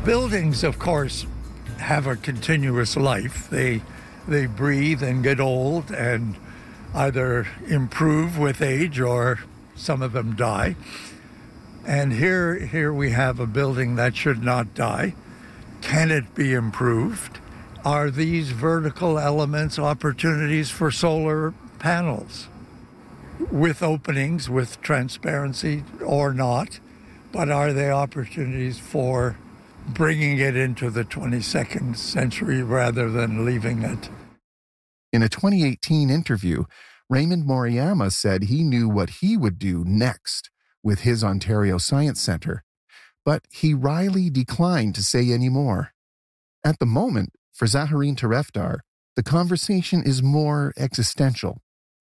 Buildings, of course, have a continuous life. They breathe and get old and either improve with age or some of them die. And here we have a building that should not die. Can it be improved? Are these vertical elements opportunities for solar panels with openings, with transparency or not? But are they opportunities for bringing it into the 22nd century rather than leaving it? In a 2018 interview, Raymond Moriyama said he knew what he would do next with his Ontario Science Centre, but he wryly declined to say any more. At the moment, for Zaharine Tarefdar, the conversation is more existential.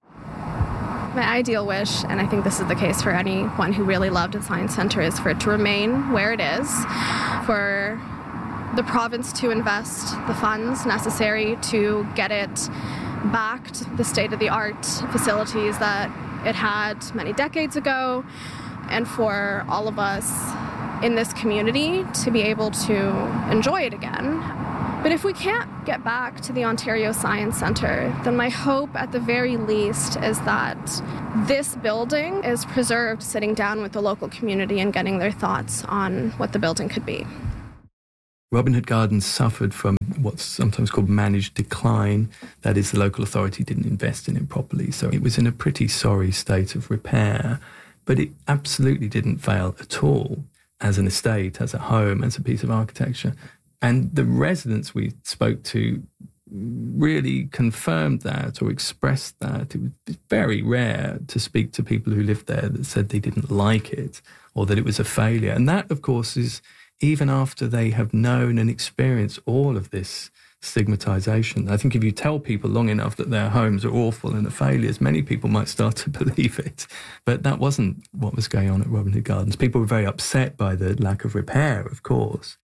My ideal wish, and I think this is the case for anyone who really loved a science centre, is for it to remain where it is, for the province to invest the funds necessary to get it back to the state-of-the-art facilities that it had many decades ago, and for all of us in this community to be able to enjoy it again. But if we can't get back to the Ontario Science Centre, then my hope at the very least is that this building is preserved, sitting down with the local community and getting their thoughts on what the building could be. Robin Hood Gardens suffered from what's sometimes called managed decline. That is, the local authority didn't invest in it properly. So it was in a pretty sorry state of repair. But it absolutely didn't fail at all as an estate, as a home, as a piece of architecture. And the residents we spoke to really confirmed that or expressed that. It was very rare to speak to people who lived there that said they didn't like it or that it was a failure. And that, of course, is even after they have known and experienced all of this stigmatization. I think if you tell people long enough that their homes are awful and are failures, many people might start to believe it. But that wasn't what was going on at Robin Hood Gardens. People were very upset by the lack of repair, of course.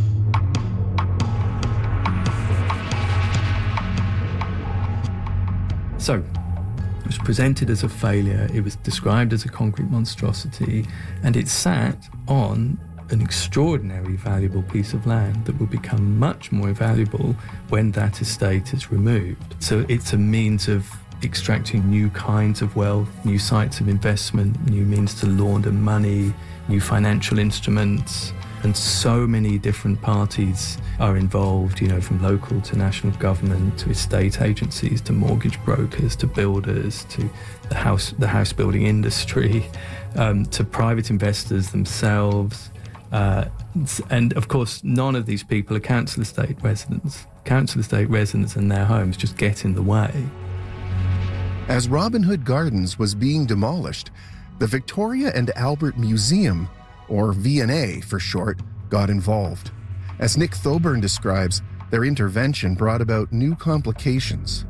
So, it was presented as a failure, it was described as a concrete monstrosity, and it sat on an extraordinarily valuable piece of land that will become much more valuable when that estate is removed. So it's a means of extracting new kinds of wealth, new sites of investment, new means to launder money, new financial instruments, and so many different parties are involved, from local to national government, to estate agencies, to mortgage brokers, to builders, to the house building industry, to private investors themselves. And of course, none of these people are council estate residents. Council estate residents and their homes just get in the way. As Robin Hood Gardens was being demolished, the Victoria and Albert Museum, or V&A for short, got involved. As Nick Thoburn describes, their intervention brought about new complications.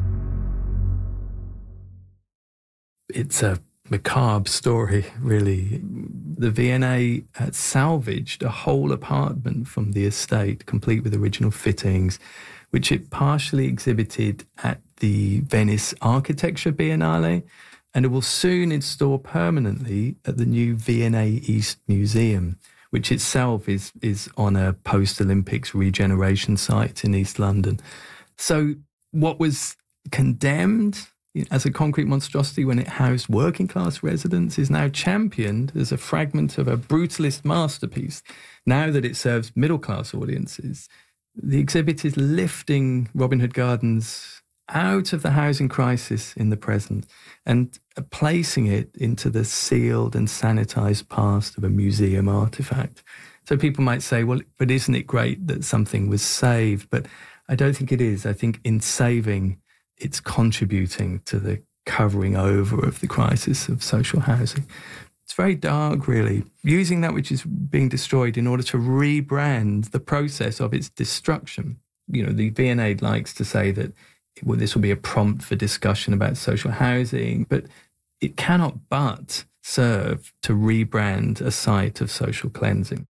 It's a macabre story, really. The V&A had salvaged a whole apartment from the estate, complete with original fittings, which it partially exhibited at the Venice Architecture Biennale, and it will soon install permanently at the new V&A East Museum, which itself is on a post-Olympics regeneration site in East London. So what was condemned as a concrete monstrosity when it housed working-class residents is now championed as a fragment of a brutalist masterpiece. Now that it serves middle-class audiences, the exhibit is lifting Robin Hood Gardens out of the housing crisis in the present and placing it into the sealed and sanitized past of a museum artifact. So people might say, well, but isn't it great that something was saved? But I don't think it is. I think in saving, it's contributing to the covering over of the crisis of social housing. It's very dark, really, using that which is being destroyed in order to rebrand the process of its destruction. The V&A likes to say that this will be a prompt for discussion about social housing, but it cannot but serve to rebrand a site of social cleansing.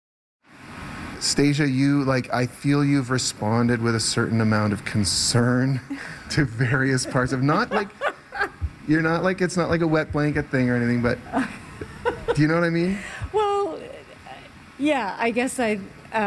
Stasia, I feel you've responded with a certain amount of concern to various parts of, it's not like a wet blanket thing or anything, but do you know what I mean? Well, Yeah, I guess I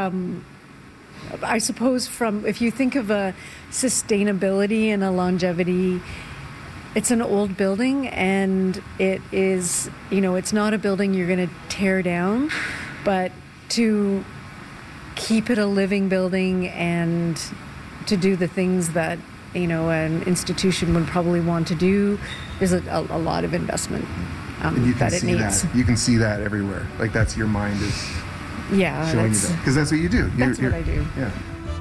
suppose if you think of a sustainability and a longevity, it's an old building, and it is, it's not a building you're going to tear down, but to keep it a living building and to do the things that, an institution would probably want to do, there's a lot of investment that it needs. You can see that everywhere. Like, that's your mind is showing you that. Because that's what you do. That's what I do. Yeah.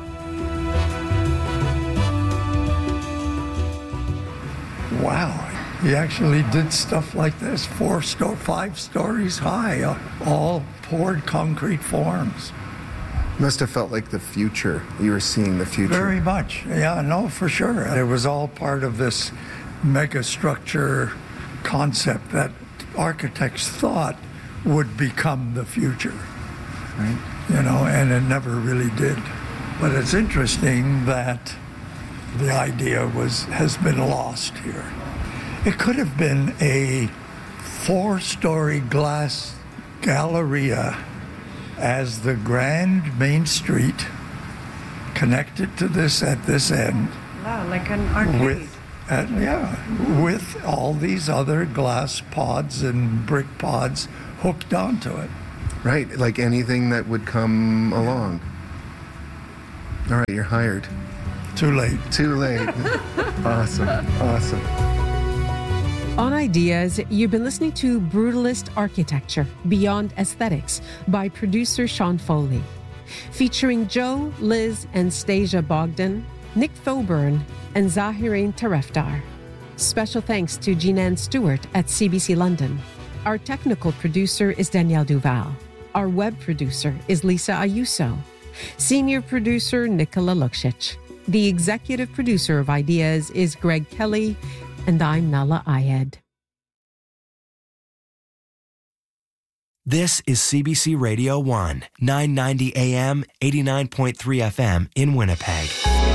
Wow. He actually did stuff like this, 5 stories high, all poured concrete forms. Must have felt like the future. You were seeing the future. Very much. Yeah, no, for sure. It was all part of this megastructure concept that architects thought would become the future. Right. And it never really did. But it's interesting that the idea has been lost here. It could have been a 4-story glass galleria as the grand main street connected to this at this end. Wow, like an arcade. With all these other glass pods and brick pods hooked onto it. Right, like anything that would come along. All right, you're hired. Too late. Awesome. On Ideas, you've been listening to Brutalist Architecture, Beyond Aesthetics by producer Sean Foley. Featuring Joe, Liz, and Stasia Bogdan, Nick Thoburn, and Zahireen Tarefdar. Special thanks to Jeananne Stewart at CBC London. Our technical producer is Danielle Duval. Our web producer is Lisa Ayuso. Senior producer Nicola Luksic. The executive producer of Ideas is Greg Kelly, and I'm Nala Ayed. This is CBC Radio 1, 990 AM, 89.3 FM in Winnipeg.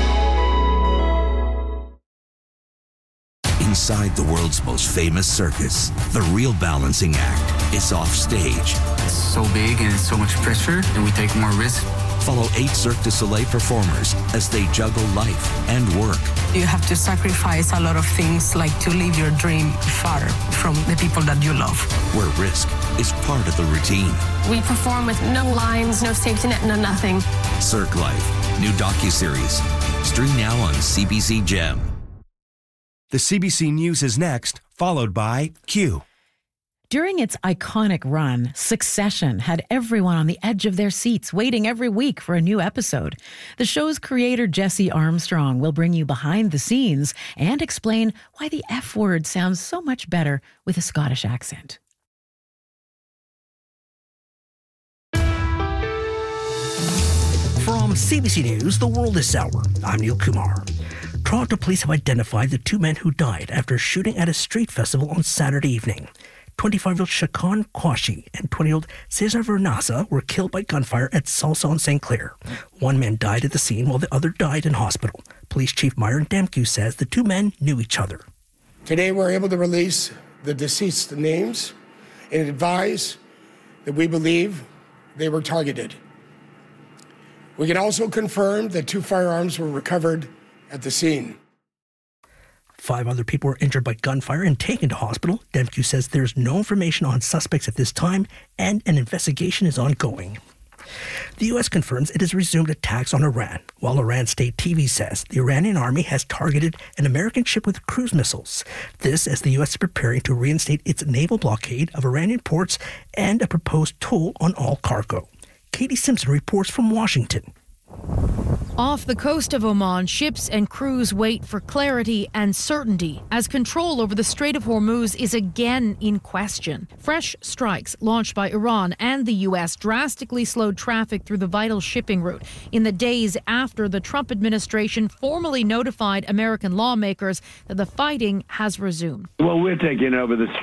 Inside the world's most famous circus, the real balancing act is off stage. It's so big and it's so much pressure, and we take more risk. Follow 8 Cirque du Soleil performers as they juggle life and work. You have to sacrifice a lot of things, like to live your dream far from the people that you love. Where risk is part of the routine. We perform with no lines, no safety net, no nothing. Cirque Life, new docuseries. Stream now on CBC Gem. The CBC News is next, followed by Q. During its iconic run, Succession had everyone on the edge of their seats waiting every week for a new episode. The show's creator, Jesse Armstrong, will bring you behind the scenes and explain why the F word sounds so much better with a Scottish accent. From CBC News, The World This Hour, I'm Neil Kumar. Toronto police have identified the 2 men who died after shooting at a street festival on Saturday evening. 25-year-old Shakan Kwashi and 20-year-old Cesar Vernasa were killed by gunfire at Salsa on St. Clair. 1 man died at the scene while the other died in hospital. Police Chief Myron Demke says the 2 men knew each other. Today we're able to release the deceased names and advise that we believe they were targeted. We can also confirm that 2 firearms were recovered at the scene. 5 other people were injured by gunfire and taken to hospital. Demke says there's no information on suspects at this time and an investigation is ongoing. The U.S. confirms it has resumed attacks on Iran, while Iran state TV says the Iranian army has targeted an American ship with cruise missiles. This as the U.S. is preparing to reinstate its naval blockade of Iranian ports and a proposed toll on all cargo. Katie Simpson reports from Washington. Off the coast of Oman, ships and crews wait for clarity and certainty as control over the Strait of Hormuz is again in question. Fresh strikes launched by Iran and the U.S. drastically slowed traffic through the vital shipping route in the days after the Trump administration formally notified American lawmakers that the fighting has resumed. Well, we're taking over the strait.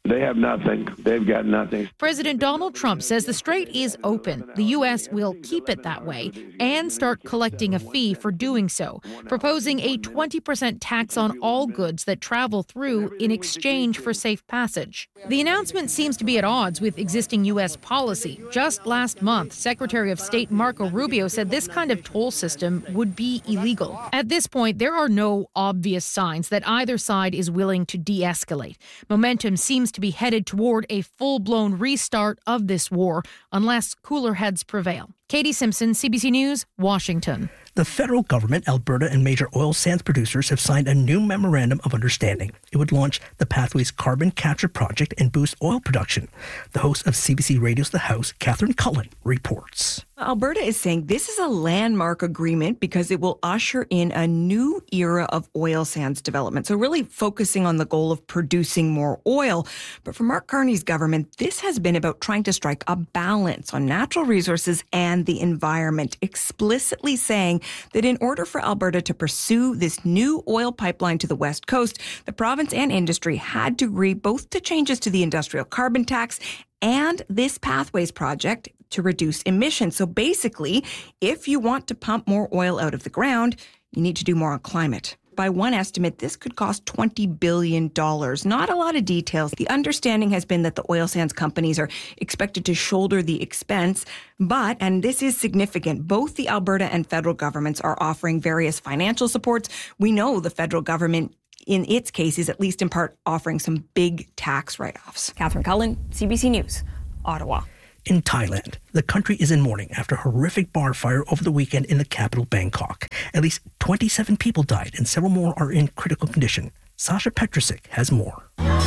They have nothing. They've got nothing. President Donald Trump says the strait is open. The U.S. will keep it that way and start collecting a fee for doing so, proposing a 20% tax on all goods that travel through in exchange for safe passage. The announcement seems to be at odds with existing U.S. policy. Just last month, Secretary of State Marco Rubio said this kind of toll system would be illegal. At this point, there are no obvious signs that either side is willing to de-escalate. Momentum seems to be headed toward a full-blown restart of this war unless cooler heads prevail. Katie Simpson, CBC News, Washington. The federal government, Alberta, and major oil sands producers have signed a new memorandum of understanding. It would launch the Pathways Carbon Capture Project and boost oil production. The host of CBC Radio's The House, Catherine Cullen, reports. Alberta is saying this is a landmark agreement because it will usher in a new era of oil sands development. So really focusing on the goal of producing more oil. But for Mark Carney's government, this has been about trying to strike a balance on natural resources and the environment, explicitly saying that in order for Alberta to pursue this new oil pipeline to the West Coast, the province and industry had to agree both to changes to the industrial carbon tax and this Pathways project to reduce emissions. So basically, if you want to pump more oil out of the ground, you need to do more on climate. By one estimate, this could cost $20 billion. Not a lot of details. The understanding has been that the oil sands companies are expected to shoulder the expense. But, and this is significant, both the Alberta and federal governments are offering various financial supports. We know the federal government, in its case, is at least in part offering some big tax write-offs. Catherine Cullen, CBC News, Ottawa. In Thailand, the country is in mourning after a horrific bar fire over the weekend in the capital, Bangkok. At least 27 people died and several more are in critical condition. Sasha Petrusik has more.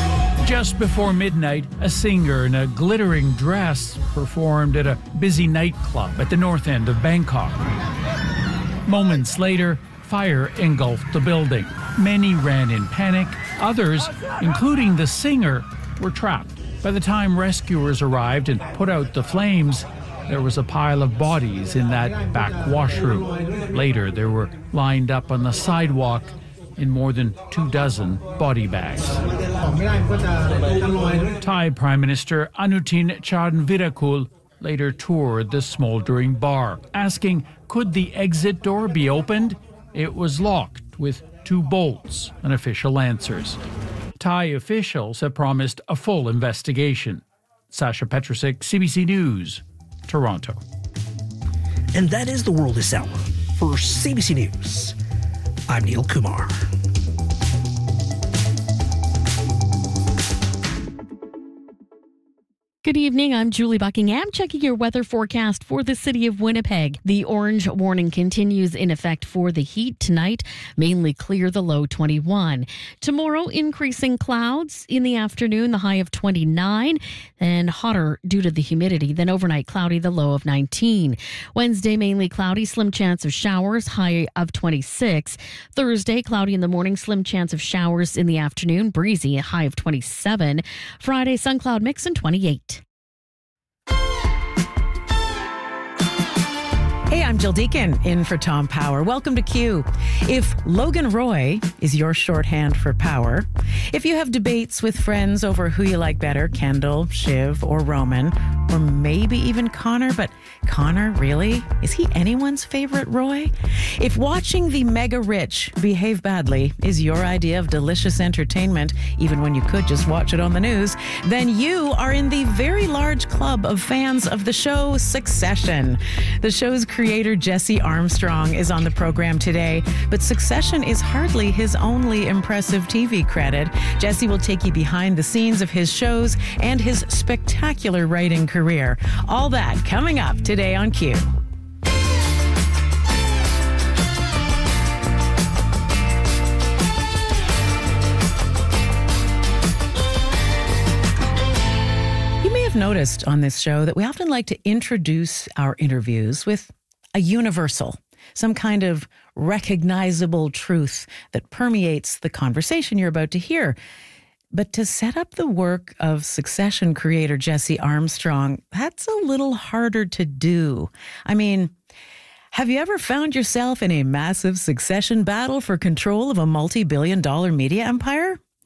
Just before midnight, a singer in a glittering dress performed at a busy nightclub at the north end of Bangkok. Moments later, fire engulfed the building. Many ran in panic. Others, including the singer, were trapped. By the time rescuers arrived and put out the flames, there was a pile of bodies in that back washroom. Later, they were lined up on the sidewalk in more than 24 body bags. Thai Prime Minister Anutin Charnvirakul later toured the smoldering bar, asking, could the exit door be opened? It was locked with 2 bolts, an official answers. Thai officials have promised a full investigation. Sasha Petrusik, CBC News, Toronto. And that is The World This Hour. For CBC News, I'm Neil Kumar. Good evening, I'm Julie Buckingham, checking your weather forecast for the city of Winnipeg. The orange warning continues in effect for the heat tonight, mainly clear, the low 21. Tomorrow, increasing clouds in the afternoon, the high of 29, and hotter due to the humidity. Then overnight, cloudy, the low of 19. Wednesday, mainly cloudy, slim chance of showers, high of 26. Thursday, cloudy in the morning, slim chance of showers in the afternoon, breezy, a high of 27. Friday, sun cloud mix and 28. Hey, I'm Jill Deacon, in for Tom Power. Welcome to Q. If Logan Roy is your shorthand for power, if you have debates with friends over who you like better, Kendall, Shiv, or Roman, or maybe even Connor, but Connor, really? Is he anyone's favorite Roy? If watching the mega rich behave badly is your idea of delicious entertainment, even when you could just watch it on the news, then you are in the very large club of fans of the show Succession. The show's creator, Jesse Armstrong, is on the program today, but Succession is hardly his only impressive TV credit. Jesse will take you behind the scenes of his shows and his spectacular writing career. All that coming up today on Q. You may have noticed on this show that we often like to introduce our interviews with a universal, some kind of recognizable truth that permeates the conversation you're about to hear. But to set up the work of Succession creator Jesse Armstrong, that's a little harder to do. I mean, have you ever found yourself in a massive succession battle for control of a multi-billion-dollar media empire?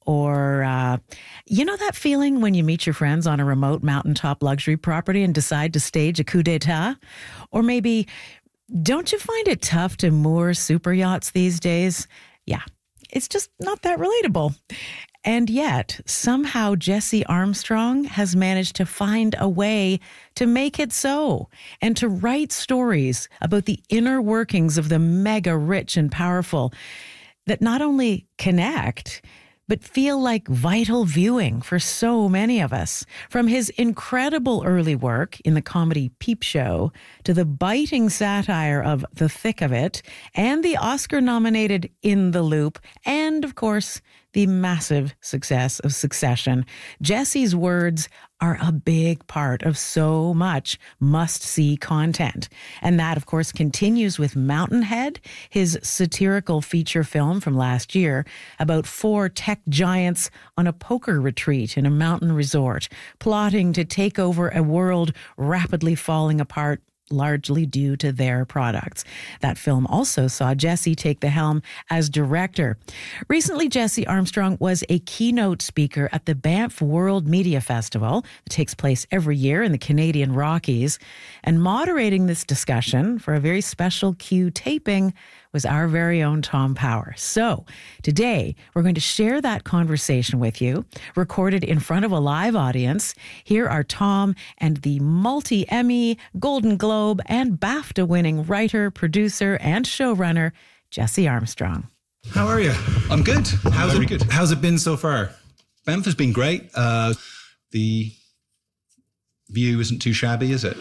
Or, you know that feeling when you meet your friends on a remote mountaintop luxury property and decide to stage a coup d'etat? Or maybe, don't you find it tough to moor super yachts these days? Yeah, it's just not that relatable. And yet, somehow Jesse Armstrong has managed to find a way to make it so and to write stories about the inner workings of the mega rich and powerful that not only connect, but feel like vital viewing for so many of us. From his incredible early work in the comedy Peep Show to the biting satire of The Thick of It and the Oscar-nominated In the Loop, and, of course, the massive success of Succession, Jesse's words are a big part of so much must-see content. And that, of course, continues with Mountainhead, his satirical feature film from last year about 4 tech giants on a poker retreat in a mountain resort, plotting to take over a world rapidly falling apart, largely due to their products. That film also saw Jesse take the helm as director. Recently, Jesse Armstrong was a keynote speaker at the Banff World Media Festival that takes place every year in the Canadian Rockies. And moderating this discussion for a very special Q taping was our very own Tom Power. So today, we're going to share that conversation with you, recorded in front of a live audience. Here are Tom and the multi-Emmy, Golden Globe, and BAFTA-winning writer, producer, and showrunner, Jesse Armstrong. How are you? I'm good. How's it been so far? Banff has been great. The view isn't too shabby, is it?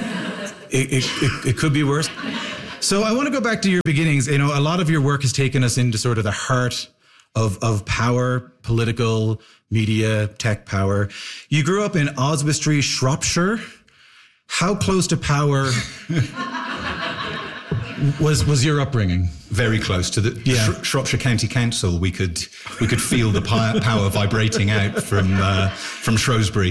It could be worse. So I want to go back to your beginnings. You know, a lot of your work has taken us into sort of the heart of power, political, media, tech power. You grew up in Oswestry, Shropshire. How close to power was your upbringing? Very close to the Shropshire County Council. We could feel the power vibrating out from Shrewsbury.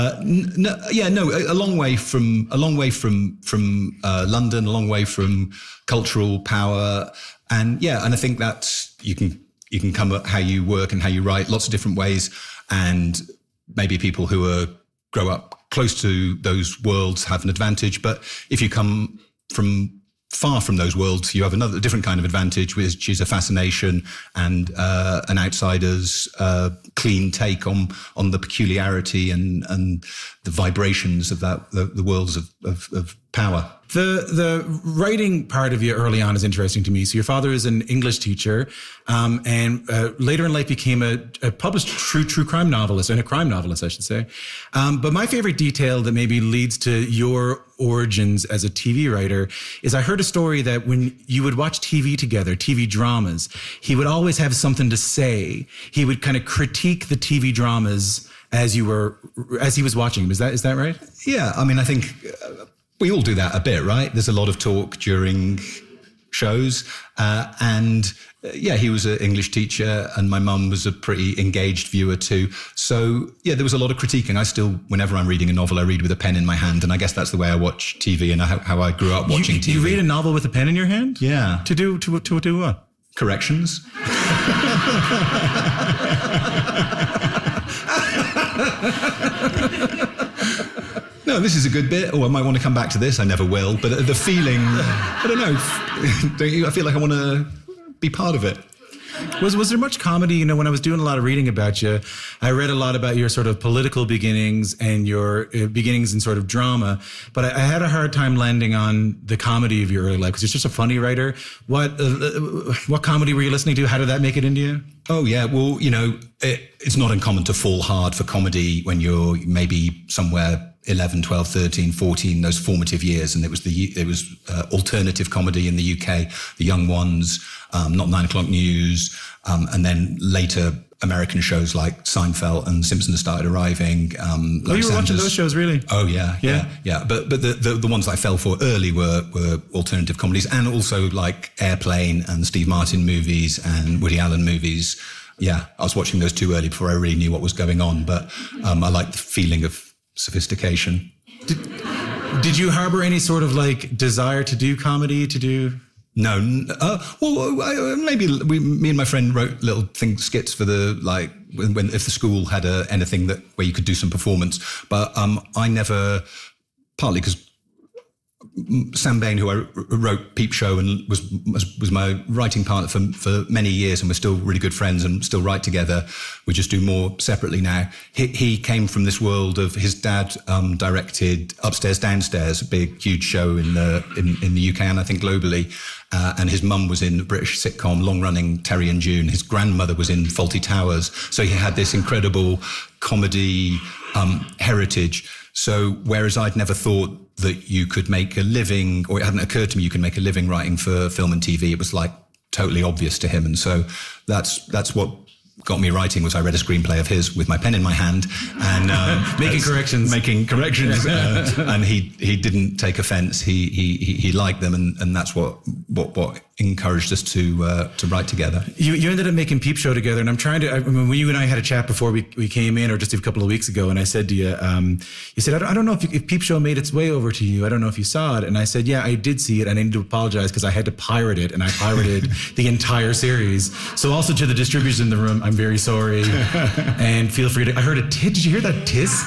A long way from London, a long way from cultural power, and I think that's you can come at how you work and how you write lots of different ways, and maybe people who grow up close to those worlds have an advantage, but if you come from far from those worlds, you have a different kind of advantage, which is a fascination and an outsider's clean take on the peculiarity and the vibrations of the worlds of power. The writing part of you early on is interesting to me. So your father is an English teacher, and later in life became a published true crime novelist, and a crime novelist, I should say. But my favorite detail that maybe leads to your origins as a TV writer is I heard a story that when you would watch TV together, TV dramas, he would always have something to say. He would kind of critique the TV dramas as he was watching them. Is that right? Yeah, I mean, I think we all do that a bit, right? There's a lot of talk during shows, he was an English teacher, and my mum was a pretty engaged viewer too. So there was a lot of critiquing. I still, whenever I'm reading a novel, I read with a pen in my hand, and I guess that's the way I watch TV and how I grew up watching TV. You read a novel with a pen in your hand? Yeah. To do what? Corrections. No, this is a good bit. I might want to come back to this. I never will. But the feeling, I don't know. I feel like I want to be part of it. Was there much comedy? When I was doing a lot of reading about you, I read a lot about your sort of political beginnings and your beginnings in sort of drama. But I had a hard time landing on the comedy of your early life because you're just a funny writer. What comedy were you listening to? How did that make it into you? Oh, yeah. Well, it's not uncommon to fall hard for comedy when you're maybe somewhere 11, 12, 13, 14, those formative years. And it was alternative comedy in the UK, The Young Ones, Not 9 O'Clock News, and then later American shows like Seinfeld and Simpsons started arriving. You were watching those shows, really? Oh, yeah. But the ones I fell for early were alternative comedies, and also like Airplane and Steve Martin movies and Woody Allen movies. Yeah, I was watching those too early before I really knew what was going on, but I liked the feeling of sophistication. Did you harbor any sort of like desire to do comedy, No. Maybe me and my friend wrote little skits for the if the school had anything where you could do some performance. But I never, partly because Sam Bain, who I wrote Peep Show and was my writing partner for many years, and we're still really good friends and still write together. We just do more separately now. He came from this world of his dad directed Upstairs Downstairs, a big huge show in the UK and I think globally. And his mum was in the British sitcom long running Terry and June. His grandmother was in Fawlty Towers, so he had this incredible comedy heritage. So whereas I'd never thought that you could make a living, or it hadn't occurred to me you could make a living writing for film and TV, it was like totally obvious to him. And so that's what got me writing. Was I read a screenplay of his with my pen in my hand and making corrections, and he didn't take offense. He liked them, and that's what encouraged us to write together. You ended up making Peep Show together, and I'm trying to. I mean, when you and I had a chat before we came in, or just a couple of weeks ago, and I said to you, you said, I don't know if Peep Show made its way over to you. I don't know if you saw it, and I said, yeah, I did see it, and I need to apologize because I had to pirate it, and I pirated the entire series. So also to the distributors in the room, I'm very sorry, and feel free to. I heard a tisk. Did you hear that tisk?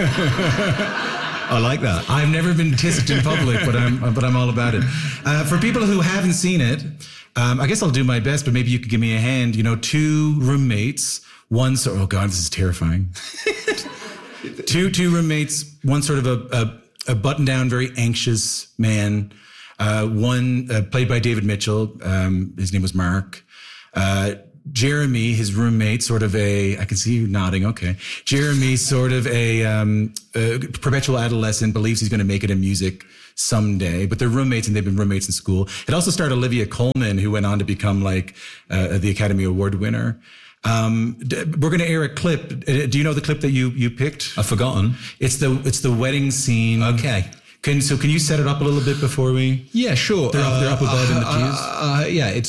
I like that. I've never been tisked in public, but I'm all about it. For people who haven't seen it, I guess I'll do my best, but maybe you could give me a hand. You know, two roommates, oh God, this is terrifying. two roommates, one sort of a button down, very anxious man. One played by David Mitchell. His name was Mark. Jeremy, his roommate, sort of I can see you nodding. Okay. Jeremy's sort of a perpetual adolescent, believes he's going to make it in music someday, but they're roommates and they've been roommates in school. It also starred Olivia Colman, who went on to become like the Academy Award winner. We're going to air a clip. Do you know the clip that you picked? I've forgotten. It's the wedding scene. Okay. Can you set it up a little bit before we? Yeah, sure. They're up above in the pews. Yeah,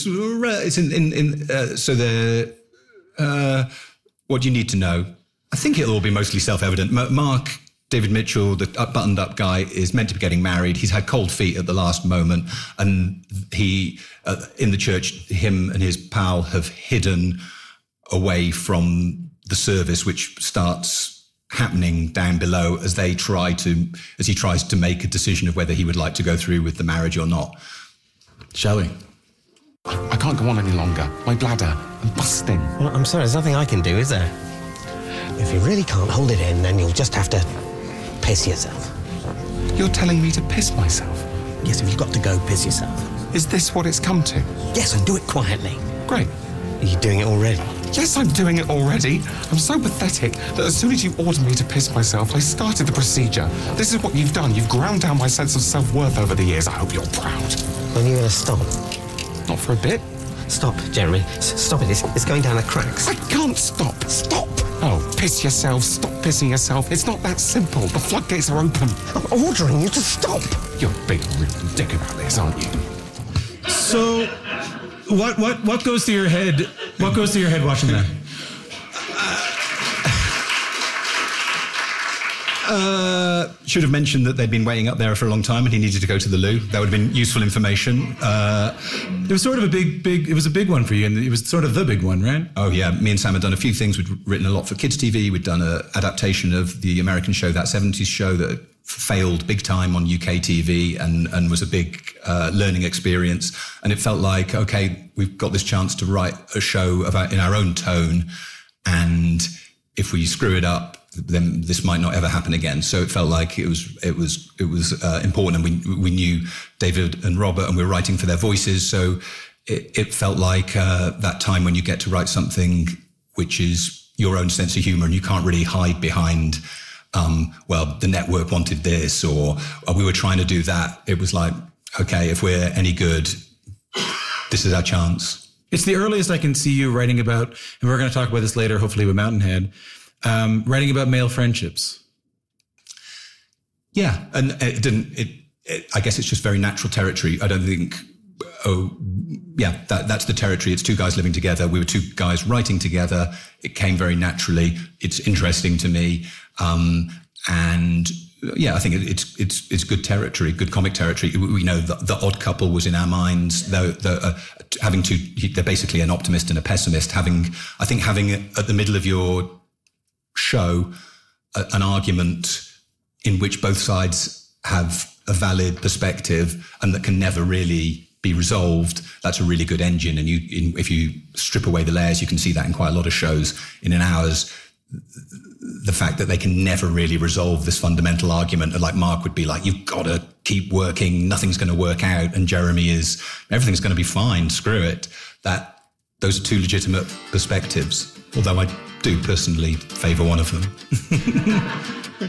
what do you need to know? I think it'll all be mostly self-evident. Mark, David Mitchell, the buttoned-up guy, is meant to be getting married. He's had cold feet at the last moment, and he, in the church, him and his pal have hidden away from the service, which starts happening down below as he tries to make a decision of whether he would like to go through with the marriage or not. Shall we? I can't go on any longer. My bladder, I'm busting. Well, I'm sorry, there's nothing I can do, is there? If you really can't hold it in, then you'll just have to piss yourself. You're telling me to piss myself? Yes, if you've got to go, piss yourself. Is this what it's come to? Yes, and do it quietly. Great. Are you doing it already? Yes, I'm doing it already. I'm so pathetic that as soon as you ordered me to piss myself, I started the procedure. This is what you've done. You've ground down my sense of self-worth over the years. I hope you're proud. When are you going to stop? Not for a bit. Stop, Jeremy. Stop it. It's going down the cracks. I can't stop. Stop. Oh, piss yourself. Stop pissing yourself. It's not that simple. The floodgates are open. I'm ordering you to stop. You're being a real dick about this, aren't you? So, what goes through your head? What goes through your head watching that? Should have mentioned that they'd been waiting up there for a long time and he needed to go to the loo. That would have been useful information. It was sort of a big, it was a big one for you, and it was sort of the big one, right? Oh yeah, me and Sam had done a few things. We'd written a lot for kids TV. We'd done an adaptation of the American show, That 70s Show, that failed big time on UK TV and was a big learning experience. And it felt like, okay, we've got this chance to write a show about in our own tone, and if we screw it up, then this might not ever happen again. So it felt like it was important, and we knew David and Robert, and we were writing for their voices. So it felt like that time when you get to write something which is your own sense of humor, and you can't really hide behind, well, the network wanted this, or we were trying to do that. It was like, okay, if we're any good, this is our chance. It's the earliest I can see you writing about, and we're going to talk about this later, hopefully with Mountainhead. Writing about male friendships. Yeah, and I guess it's just very natural territory. I don't think, that's the territory. It's two guys living together. We were two guys writing together. It came very naturally. It's interesting to me. And yeah, I think it's good territory, good comic territory. We know the Odd Couple was in our minds. they're basically an optimist and a pessimist. Having at the middle of your show an argument in which both sides have a valid perspective and that can never really be resolved, that's a really good engine. And if you strip away the layers, you can see that in quite a lot of shows in an hour's. The fact that they can never really resolve this fundamental argument, like Mark would be like, you've got to keep working, nothing's going to work out, and Jeremy is, everything's going to be fine, screw it. Those are two legitimate perspectives, although I do personally favour one of them.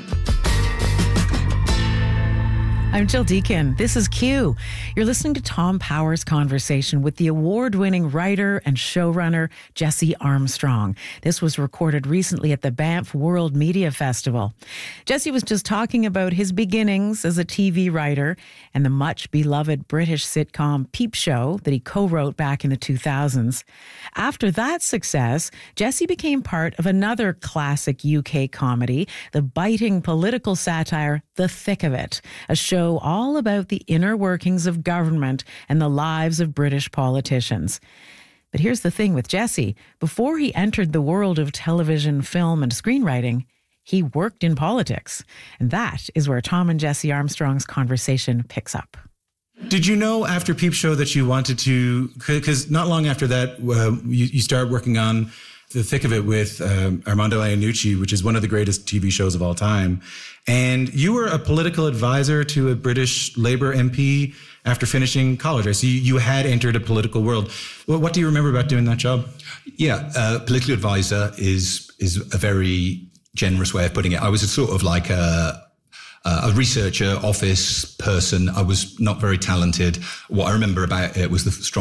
I'm Jill Deacon. This is Q. You're listening to Tom Power's conversation with the award-winning writer and showrunner Jesse Armstrong. This was recorded recently at the Banff World Media Festival. Jesse was just talking about his beginnings as a TV writer and the much-beloved British sitcom Peep Show that he co-wrote back in the 2000s. After that success, Jesse became part of another classic UK comedy, the biting political satire The Thick of It, a show all about the inner workings of government and the lives of British politicians. But here's the thing with Jesse. Before he entered the world of television, film, and screenwriting, he worked in politics. And that is where Tom and Jesse Armstrong's conversation picks up. Did you know after Peep Show that you wanted to, because not long after that, you started working on The Thick of It with Armando Iannucci, which is one of the greatest TV shows of all time. And you were a political advisor to a British Labour MP after finishing college, right? So you had entered a political world. Well, what do you remember about doing that job? Yeah, political advisor is a very generous way of putting it. I was sort of like a researcher, office person. I was not very talented. What I remember about it was the strong